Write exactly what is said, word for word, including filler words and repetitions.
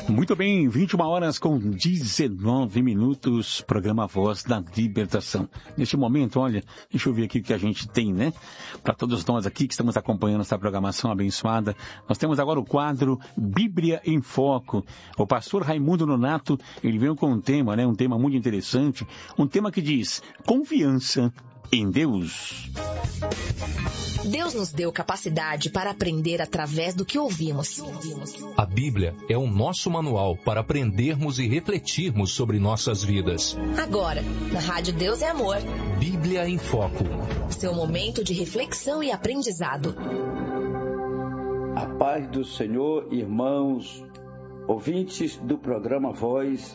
Muito bem, vinte e uma horas com dezenove minutos, programa Voz da Libertação. Neste momento, olha, deixa eu ver aqui o que a gente tem, né? Para todos nós aqui que estamos acompanhando essa programação abençoada, nós temos agora o quadro Bíblia em Foco. O pastor Raimundo Nonato, ele veio com um tema, né? Um tema muito interessante, um tema que diz confiança em Deus. Deus nos deu capacidade para aprender através do que ouvimos. A Bíblia é o nosso manual para aprendermos e refletirmos sobre nossas vidas. Agora, na Rádio Deus é Amor. Bíblia em Foco. Seu momento de reflexão e aprendizado. A paz do Senhor, irmãos, ouvintes do programa Voz